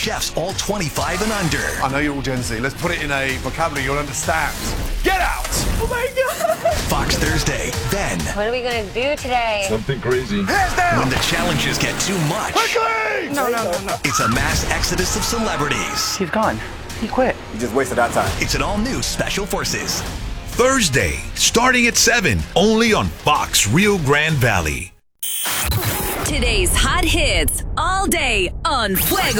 chefs all 25 and under. I know you're all Gen Z. Let's put it in a vocabulary you'll understand. Get out! Oh my God! Fox Thursday, then. What are we going to do today? Something crazy. Hands down! When the challenges get too much. Quickly! No. It's a mass exodus of celebrities. He's gone. He quit. You just wasted our time. It's an all-new Special Forces. Thursday, starting at 7, only on Fox Rio Grande Valley. Today's hot hits all day on Fuego.